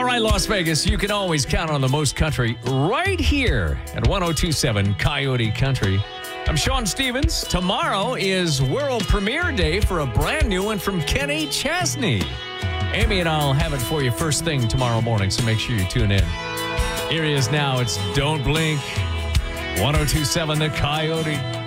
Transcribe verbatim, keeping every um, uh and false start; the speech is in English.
right, Las Vegas, you can always count on the most country right here at one oh two point seven Coyote Country. I'm Sean Stevens. Tomorrow is world premiere day for a brand new one from Kenny Chesney. Amy and I'll have it for you first thing tomorrow morning, so make sure you tune in. Here he is now. It's Don't Blink. one oh two point seven The Coyote.